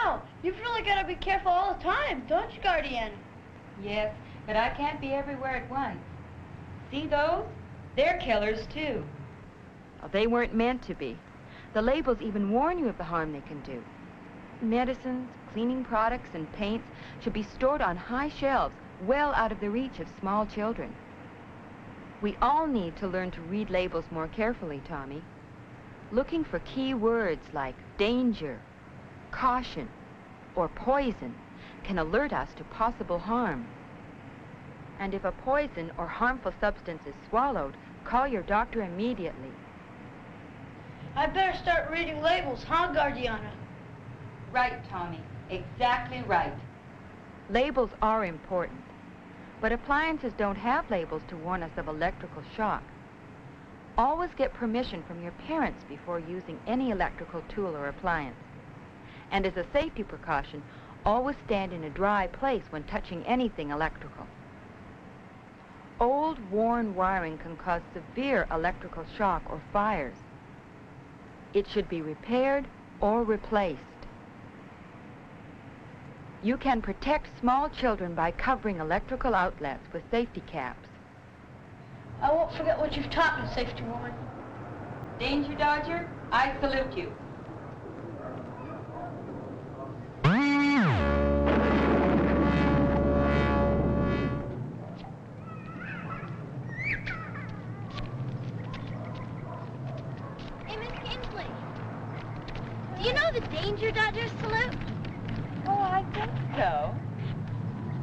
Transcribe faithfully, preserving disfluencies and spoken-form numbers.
Wow, you've really got to be careful all the time, don't you, Guardian? Yes, but I can't be everywhere at once. See those? They're killers, too. Oh, they weren't meant to be. The labels even warn you of the harm they can do. Medicines, cleaning products, and paints should be stored on high shelves, well out of the reach of small children. We all need to learn to read labels more carefully, Tommy. Looking for key words like danger, caution, or poison can alert us to possible harm. And if a poison or harmful substance is swallowed, call your doctor immediately. I better start reading labels, huh, Guardiana? Right, Tommy. Exactly right. Labels are important, but appliances don't have labels to warn us of electrical shock. Always get permission from your parents before using any electrical tool or appliance. And as a safety precaution, always stand in a dry place when touching anything electrical. Old, worn wiring can cause severe electrical shock or fires. It should be repaired or replaced. You can protect small children by covering electrical outlets with safety caps. I won't forget what you've taught me, safety woman. Danger Dodger, I salute you. Hey, Miss Kingsley, do you know the Danger Dodger salute? Oh, I think so.